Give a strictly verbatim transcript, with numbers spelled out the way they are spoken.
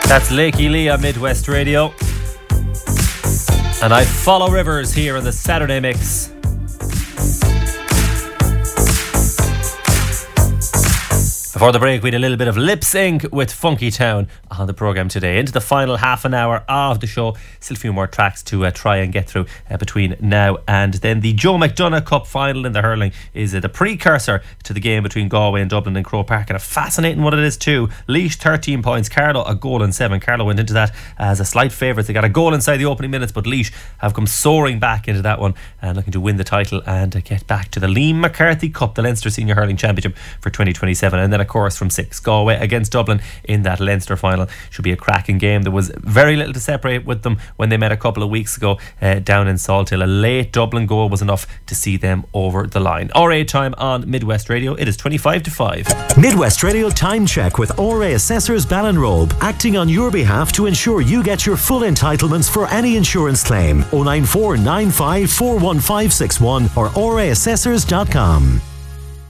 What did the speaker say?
That's Lakey Lee on Midwest Radio. And I follow Rivers here on the Saturday Mix. Before the break, we had a little bit of lip sync with Funky Town on the programme today. Into the final half an hour of the show. Still a few more tracks to uh, try and get through uh, between now and then. The Joe McDonagh Cup final in the hurling is uh, the precursor to the game between Galway and Dublin in Croke Park. And a fascinating one it is too. Laois thirteen points, Carlow a goal and seven. Carlow went into that as a slight favourite. They got a goal inside the opening minutes, but Laois have come soaring back into that one and looking to win the title and uh, get back to the Liam McCarthy Cup, the Leinster Senior Hurling Championship for twenty twenty-seven. And then of course from six, Galway against Dublin in that Leinster final. Should be a cracking game. There was very little to separate with them when they met a couple of weeks ago uh, down in Salthill. A late Dublin goal was enough to see them over the line. R A time on Midwest Radio. It is twenty-five to five. Midwest Radio time check with R A Assessors Ballinrobe, acting on your behalf to ensure you get your full entitlements for any insurance claim. oh nine four nine five four one five six one or r a assessors dot com.